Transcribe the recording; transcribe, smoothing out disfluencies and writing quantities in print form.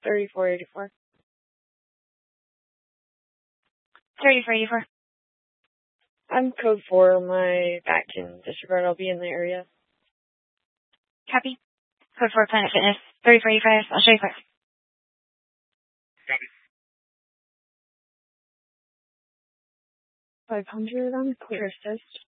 3484. 3484. I'm code 4. My back can disregard. I'll be in the area. Copy. Code 4 Planet Fitness. 3485. I'll show you quick. Copy. 500 on clear assist.